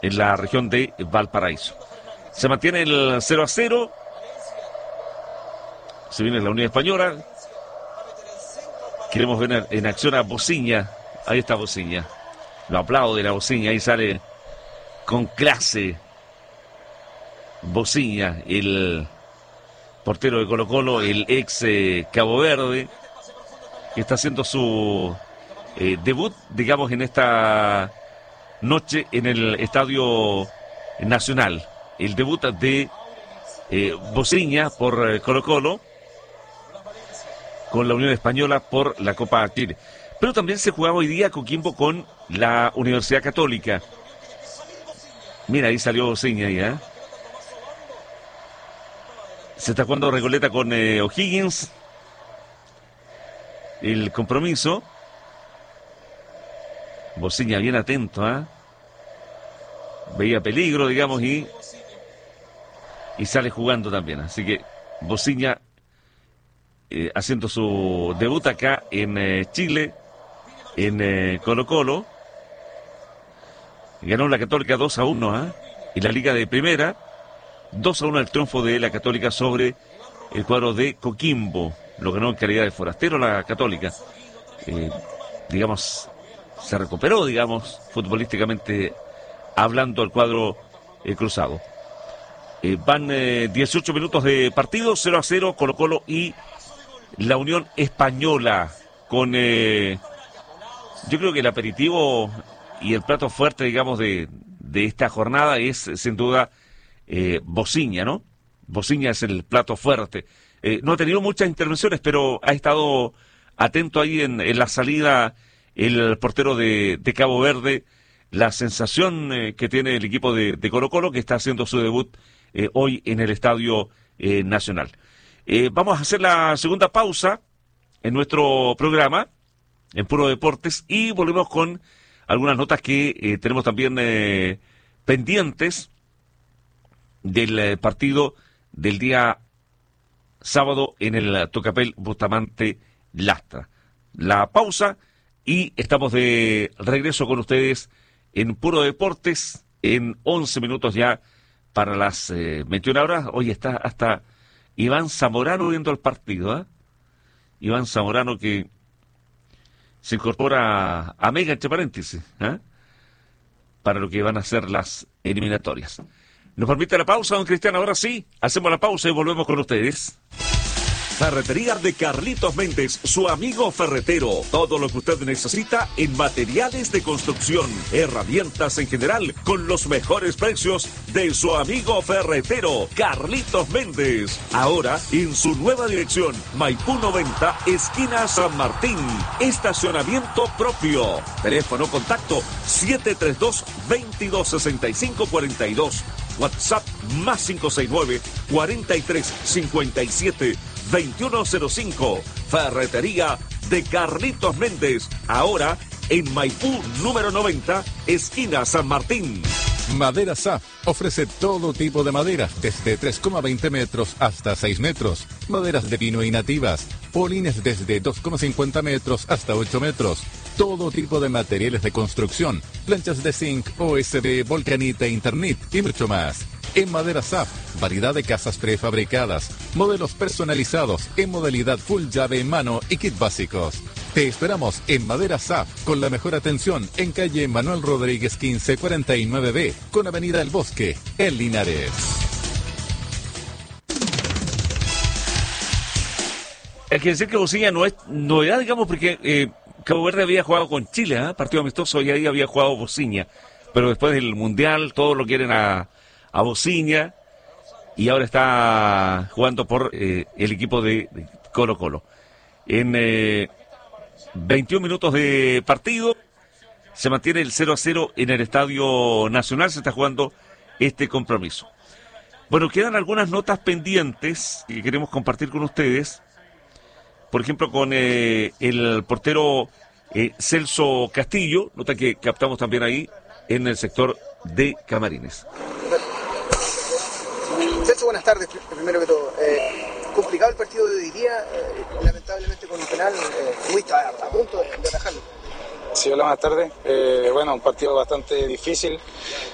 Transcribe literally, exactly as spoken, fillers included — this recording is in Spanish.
en la región de Valparaíso. Se mantiene el cero a cero. Se viene la Unión Española. Queremos ver en acción a Bociña. Ahí está Bociña. Lo aplaudo de la Bociña. Ahí sale con clase Bociña, el portero de Colo-Colo, el ex eh, Cabo Verde, que está haciendo su eh, debut, digamos, en esta noche en el Estadio Nacional. El debut de eh, Bociña por eh, Colo-Colo con la Unión Española por la Copa Chile. Pero también se jugaba hoy día Coquimbo con la Universidad Católica. Mira, ahí salió Bociña ahí, ¿eh? Se está jugando Recoleta con eh, O'Higgins. El compromiso. Bociña bien atento, ¿eh? Veía peligro, digamos, y y sale jugando también. Así que Bociña eh, haciendo su debut acá en eh, Chile, en eh, Colo-Colo. Ganó la Católica dos a uno, ¿eh? Y la Liga de Primera, dos a uno el triunfo de la Católica sobre el cuadro de Coquimbo. Lo ganó en calidad de forastero la Católica. Eh, digamos, se recuperó, digamos, futbolísticamente hablando el cuadro eh, cruzado. Eh, van eh, dieciocho minutos de partido, cero a cero, Colo-Colo y la Unión Española. Con, eh, yo creo que el aperitivo y el plato fuerte, digamos, de, de esta jornada es, sin duda, eh, Bociña, ¿no? Bociña es el plato fuerte. Eh, no ha tenido muchas intervenciones, pero ha estado atento ahí en, en la salida el portero de, de Cabo Verde. La sensación eh, que tiene el equipo de, de Colo-Colo, que está haciendo su debut eh, hoy en el Estadio eh, Nacional. Eh, vamos a hacer la segunda pausa en nuestro programa, en Puro Deportes, y volvemos con algunas notas que eh, tenemos también eh, pendientes del eh, partido del día sábado en el Tocapel Bustamante Lastra. La pausa y estamos de regreso con ustedes en Puro Deportes en once minutos ya para las eh, veintiuna horas. Hoy está hasta Iván Zamorano viendo el partido, ¿eh? Iván Zamorano que se incorpora a, a Mega, entre paréntesis, ¿eh? Para lo que van a ser las eliminatorias. ¿Nos permite la pausa, don Cristian? Ahora sí, hacemos la pausa y volvemos con ustedes. Ferretería de Carlitos Méndez, su amigo ferretero. Todo lo que usted necesita en materiales de construcción, herramientas en general, con los mejores precios de su amigo ferretero, Carlitos Méndez. Ahora en su nueva dirección, Maipú noventa, esquina San Martín. Estacionamiento propio. Teléfono contacto siete tres dos, veintidós sesenta y cinco cuarenta y dos. WhatsApp más cinco seis nueve, cuarenta y tres cincuenta y siete, veintiuno cero cinco. Ferretería de Carlitos Méndez. Ahora en Maipú número noventa, esquina San Martín. Madera S A F ofrece todo tipo de maderas, desde tres coma veinte metros hasta seis metros. Maderas de pino y nativas. Polines desde dos coma cincuenta metros hasta ocho metros. Todo tipo de materiales de construcción. Planchas de zinc, O S B, volcanita, Internet y mucho más. En Madera S A F, variedad de casas prefabricadas, modelos personalizados en modalidad full llave en mano y kit básicos. Te esperamos en Madera S A F con la mejor atención en calle Manuel Rodríguez quince cuarenta y nueve B con avenida El Bosque, en Linares. Hay que decir que Bociña no es novedad, digamos, porque eh, Cabo Verde había jugado con Chile, ¿eh? Partido amistoso, y ahí había jugado Bociña. Pero después del Mundial, todos lo quieren a... a Bociña, y ahora está jugando por eh, el equipo de, de Colo-Colo. En eh, veintiún minutos de partido se mantiene el cero a cero en el Estadio Nacional, se está jugando este compromiso. Bueno, quedan algunas notas pendientes que queremos compartir con ustedes, por ejemplo con eh, el portero eh, Celso Castillo, nota que captamos también ahí en el sector de Camarines. Celso, buenas tardes, primero que todo. Eh, complicado el partido de hoy día, eh, lamentablemente con un penal, eh, estuviste a, a punto de, de atajarlo. Sí, hola, buenas tardes. Eh, bueno, un partido bastante difícil.